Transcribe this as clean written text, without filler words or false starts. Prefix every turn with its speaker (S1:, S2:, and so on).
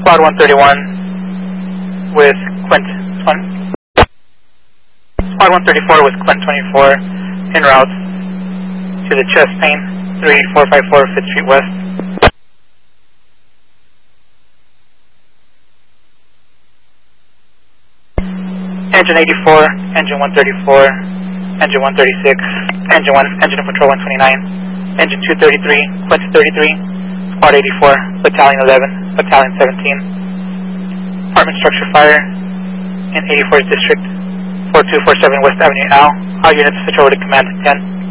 S1: Squad 131 with Quint 20. Squad 134 with Quint 24 en route to the chest pain 3454 5th Street West. Engine 84, Engine 134, Engine 136, Engine 1, Engine of Patrol 129, Engine 233, Quint 33, Squad 84, Battalion 11, Battalion 17, Apartment Structure Fire in 84th District, 4247 West Avenue Al. All units switch over to Command 10.